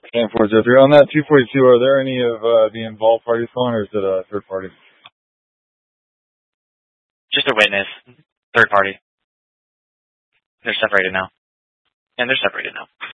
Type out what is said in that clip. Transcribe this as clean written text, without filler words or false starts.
And 403. On that 242, are there any of the involved parties going, or is it a third party? Just a witness. Third party. They're separated now.